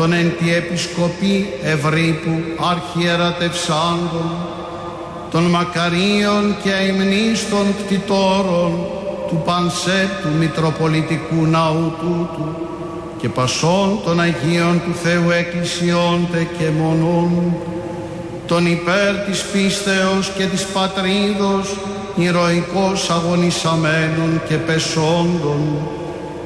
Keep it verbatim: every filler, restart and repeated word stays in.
των εν τη Επισκοπή Ευρύπου αρχιερατευσάντων, των μακαρίων και αημνίστων κτητόρων του Πανσέπτου Μητροπολιτικού Ναού τούτου και πασών των Αγίων του Θεού Εκκλησιών τε και μονών, των υπέρ της πίστεως και της πατρίδος ηρωικώς αγωνισαμένων και πεσόντων,